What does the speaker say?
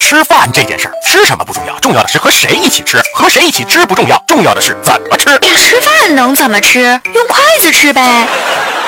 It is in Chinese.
吃饭这件事儿，吃什么不重要，重要的是和谁一起吃，和谁一起吃不重要，重要的是怎么吃。 吃饭能怎么吃？用筷子吃呗。